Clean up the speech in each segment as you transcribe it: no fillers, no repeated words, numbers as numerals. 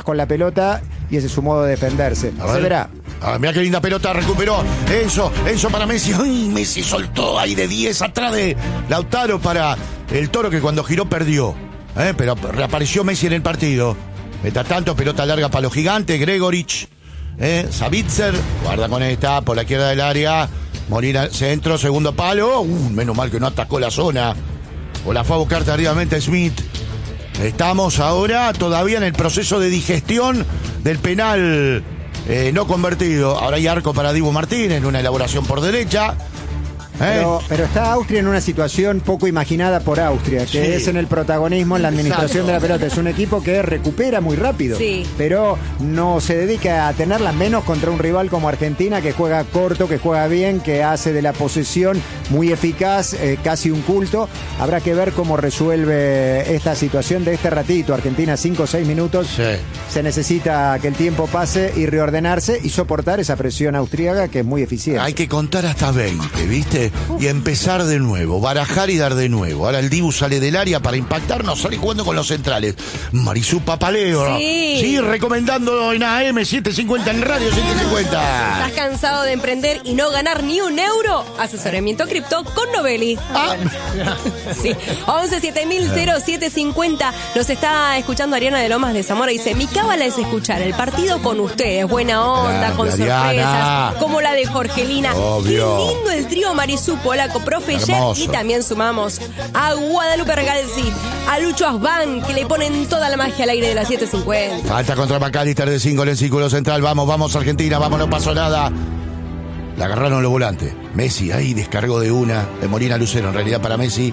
con la pelota y ese es su modo de defenderse. Se verá. Mirá qué linda pelota, recuperó Enzo para Messi. ¡Ay! Messi soltó ahí de 10 atrás de Lautaro para el Toro, que cuando giró perdió. Pero reapareció Messi en el partido. Mientras tanto, pelota larga para los gigantes. Gregoric, Savitzer, guarda con esta, por la izquierda del área. Molina, centro, segundo palo. Menos mal que no atacó la zona. O la fue a buscar tardíamente Smith. Estamos ahora todavía en el proceso de digestión del penal no convertido. Ahora hay arco para Dibu Martínez, una elaboración por derecha. Pero está Austria en una situación poco imaginada por Austria, que es en el protagonismo, en la administración de la pelota. Es un equipo que recupera muy rápido, pero no se dedica a tenerla, menos contra un rival como Argentina, que juega corto, que juega bien, que hace de la posesión muy eficaz, casi un culto. Habrá que ver cómo resuelve esta situación de este ratito. Argentina 5 o 6 minutos. Se necesita que el tiempo pase y reordenarse y soportar esa presión austríaca, que es muy eficiente. Hay que contar hasta 20, ¿viste? Y empezar de nuevo, barajar y dar de nuevo. Ahora el Dibu sale del área para impactarnos, sale jugando con los centrales. Marisú Papaleo, sí, recomendando en AM 750, en Radio 750. ¿Estás cansado de emprender y no ganar ni un euro? Asesoramiento cripto con Novelli. Sí, 11-7000-0750. Nos está escuchando Ariana de Lomas de Zamora. Dice, mi cábala es escuchar el partido con ustedes. Buena onda, con sorpresas, como la de Jorgelina. Obvio. Qué lindo el trío Marisú, Polaco, Profe Yer, y también sumamos a Guadalupe Regalzi, a Lucho Asban, que le ponen toda la magia al aire de las 7:50. Falta contra McAllister de 5 en el círculo central. Vamos Argentina, vamos, no pasó nada. La agarraron los volantes. Messi ahí descargó de una, de Molina Lucero, en realidad para Messi.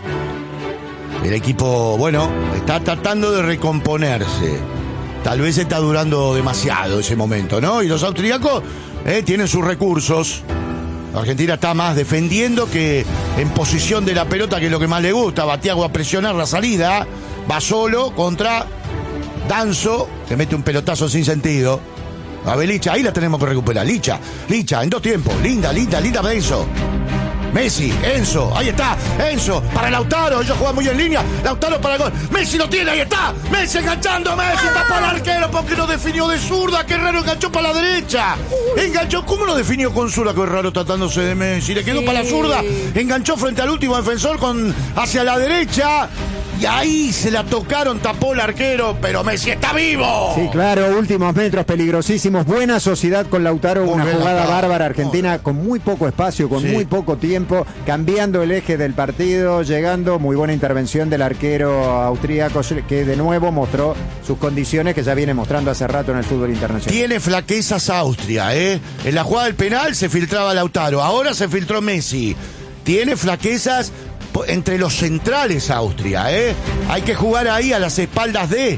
El equipo, bueno, está tratando de recomponerse. Tal vez está durando demasiado ese momento, ¿no? Y los austríacos tienen sus recursos. Argentina está más defendiendo que en posición de la pelota, que es lo que más le gusta. Batiago a presionar la salida. Va solo contra Danzo, que mete un pelotazo sin sentido. A ver, Licha, ahí la tenemos que recuperar. Licha, en 2 tiempos. Linda Enzo. Messi, Enzo, ahí está, Enzo, para Lautaro, ellos juegan muy en línea, Lautaro para el gol, Messi lo tiene, ahí está, Messi enganchando, Messi tapó al arquero porque lo definió de zurda, qué raro, enganchó para la derecha, enganchó, ¿cómo lo definió con zurda? Qué raro tratándose de Messi, le quedó para la zurda, enganchó frente al último defensor hacia la derecha. Y ahí se la tocaron, tapó el arquero, pero Messi está vivo. Sí, claro, últimos metros peligrosísimos. Buena sociedad con Lautaro, una jugada bárbara. Argentina con muy poco espacio, con muy poco tiempo, cambiando el eje del partido, llegando. Muy buena intervención del arquero austríaco, que de nuevo mostró sus condiciones que ya viene mostrando hace rato en el fútbol internacional. Tiene flaquezas Austria, En la jugada del penal se filtraba Lautaro, ahora se filtró Messi. Tiene flaquezas entre los centrales Austria, Hay que jugar ahí a las espaldas de...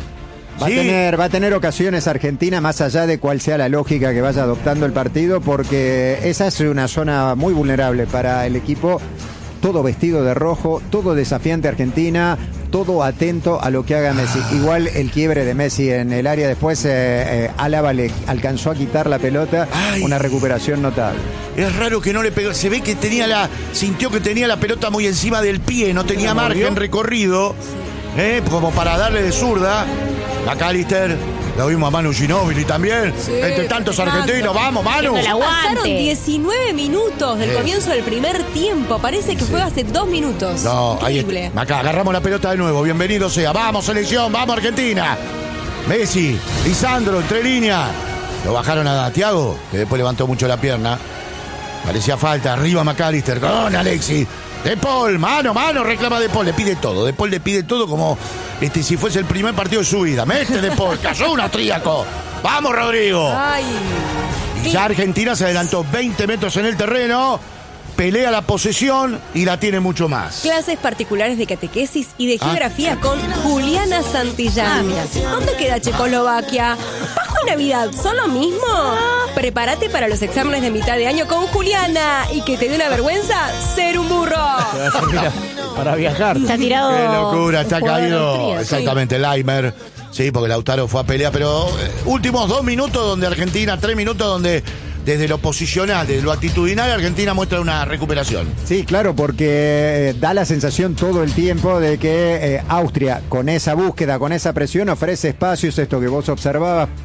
Va a tener ocasiones Argentina, más allá de cuál sea la lógica que vaya adoptando el partido, porque esa es una zona muy vulnerable para el equipo. Todo vestido de rojo, todo desafiante Argentina, todo atento a lo que haga Messi. Igual el quiebre de Messi en el área, después Álava le alcanzó a quitar la pelota. Una recuperación notable. Es raro que no le pegó, se ve que sintió que tenía la pelota muy encima del pie, no tenía margen recorrido, como para darle de zurda. McAllister, lo vimos a Manu Ginóbili también, entre tantos argentinos, vamos Manu. Pasaron 19 minutos del comienzo del primer tiempo, parece que fue hace 2 minutos. No, increíble. ahí acá, agarramos la pelota de nuevo, bienvenido sea, vamos selección, vamos Argentina. Messi, Lisandro, entre líneas. Lo bajaron a Thiago, que después levantó mucho la pierna. Parecía falta, arriba McAllister, con Alexis. De Paul, mano, reclama De Paul, le pide todo. De Paul le pide todo como si fuese el primer partido de su vida. Mete De Paul, cayó un austríaco. ¡Vamos, Rodrigo! Y ya Argentina se adelantó 20 metros en el terreno, pelea la posesión y la tiene mucho más. Clases particulares de catequesis y de geografía con Juliana Santillán. ¿Dónde queda Checoslovaquia? ¿Pascua y Navidad son lo mismo? Prepárate para los exámenes de mitad de año con Juliana y que te dé una vergüenza ser un burro. Para viajar. Está tirado. Qué locura, está caído. Exactamente, Leimer. Sí, porque Lautaro fue a pelear, pero últimos 2 minutos donde Argentina, 3 minutos donde desde lo posicional, desde lo actitudinal, Argentina muestra una recuperación. Sí, claro, porque da la sensación todo el tiempo de que Austria, con esa búsqueda, con esa presión, ofrece espacios, esto que vos observabas,